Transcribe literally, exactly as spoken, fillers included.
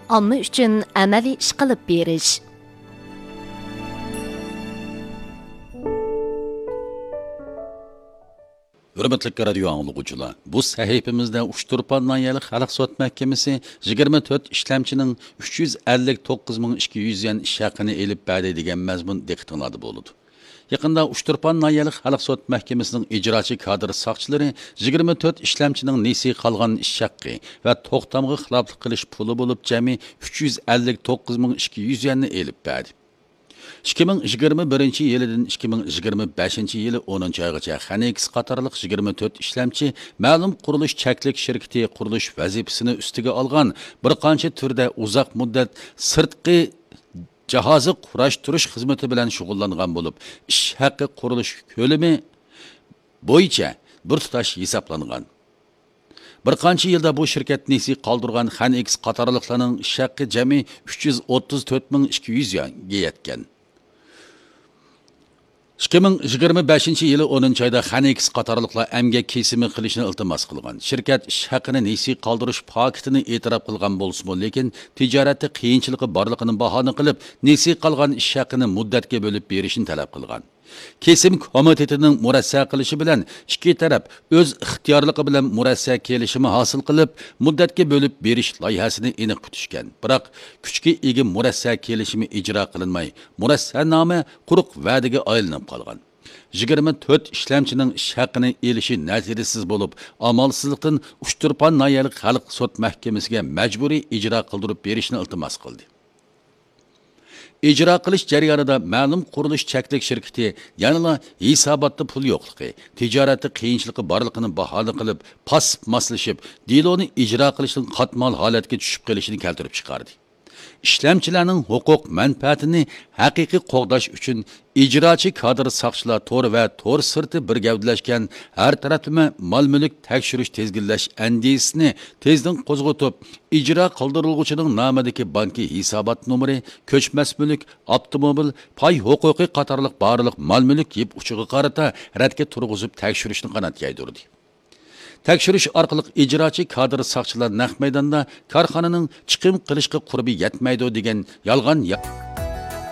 omma uchun amaliy ish qilib berish. Hürmetli radio anlıqçılar, bu sahifimizde Uşturpan Nayeli Xalq Sot Mahkemesi yigirma to'rt ishlamchining uch yuz ellik to'qqiz ming ikki yuz yen ish haqini elib berdi degan mazmun diqqatingizda bo'ladi. Yaqında Uşturpan Nayeli Xalq Sot Mahkemesining ijrochi kadr soqchilari yigirma to'rt ishlamchining nesi qolgan ish haqqi va to'xtamga xiloflik qilish puli bo'lib jami uch yuz ellik to'qqiz ming ikki yuz yenni elib berdi. ikki ming yigirma birinchi yilidan ikki ming yigirma beshinchi yili o'ninchi oygacha Xanix qatorliq yigirma to'rt ishlamchi ma'lum qurilish cheklik shirkati qurilish vazifasini ustiga olgan bir qancha turda uzoq muddat sirtqi jahozi qurashtirish xizmati bilan shug'ullangan bo'lib, ish haqqi qurilish ko'lami bo'yicha bir tutash hisoblangan. Bir qancha yilda bu shirkat nesi qoldirgan Xanix qatorliqlarning ish haqqi jami uch yuz o'ttiz to'rt ming ikki yuz ga yetgan. ikki ming yigirma beshinchi yili o'ninchi oyda Xanix qatorliqlar emgak kesimi qilishni iltimos qilgan. Shirkat ish haqini nesi qoldirish paketini e'tirof qilgan bo'lsa-mu, lekin tijoratda qiyinchiligi borligini bahona qilib, nesi qolgan ish haqini muddatga bo'lib berishni talab qilgan. Kesim komitetining murassa qilishi bilan ikki taraf o'z ixtiyorligi bilan murassa kelishimi hosil qilib, muddatga bo'lib berish loyihasini aniq kutishgan. Biroq kuchga ega murassa kelishimi ijro qilinmay, murassannoma quruq va'daga aylanib qolgan. yigirma to'rt ishlamchining ish haqini elishi natijasiz bo'lib, amalsizlikdan Uşturpan Nayeli Xalq Sot Mahkemesiga majburiy ijro qildirib berishni iltimos qildi. İcra qilish jarayonida ma'lum qurilish cheklik shirkati yanada hisobotda pul yo'qligi, tijoratda qiyinchiligi borligini bahona qilib, pasib maslashib, deloni ijro qilishning qatmal holatga tushib qolishini keltirib chiqardi. İşlemchilarning huquq manfaatini haqiqiy qo'g'dash uchun ijrochi kadr soqchilar to'r va to'r sirti bir gavdalashgan har taraflama mol-mulk tekshirish tezginlash andisini tezdan qo'zg'atib, ijro qildiriluvchining nomidagi banki hisobot nomeri, ko'chmas mulk, avtomobil, pay huquqi qatorliq barliq mol-mulk yeb uchiga qarata radga turg'izib tekshirishni qanot yaydirdi. Tekshirish orqali ijrochi kadr soqchilar naq maydonda korxonaning chiqim qilishga qurbi yetmaydi degan yolg'on